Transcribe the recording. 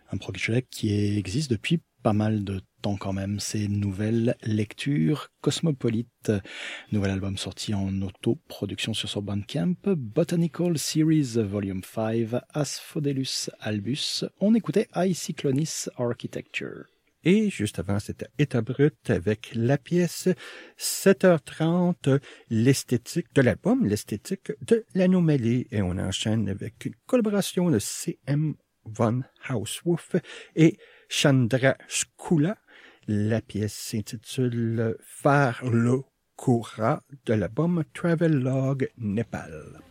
Un projet qui existe depuis pas mal de temps quand même. C'est Nouvelle Lecture Cosmopolite. Nouvel album sorti en auto-production sur son Bandcamp. Botanical Series Volume 5, Asphodelus albus. On écoutait Icyclonis Architecture. Et juste avant, c'était État brut avec la pièce 7h30, l'esthétique de l'album, l'esthétique de l'anomalie. Et on enchaîne avec une collaboration de C.M. von Hauswolf et Chandra Skula. La pièce s'intitule Faire le Koura de l'album Travelogue Népal.